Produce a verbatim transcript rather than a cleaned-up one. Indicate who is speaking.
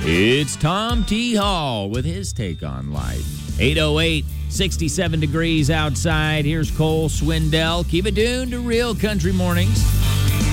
Speaker 1: It's Tom T. Hall with his take on life. eight oh eight, sixty-seven degrees outside. Here's Cole Swindell. Keep it tuned to Real Country Mornings.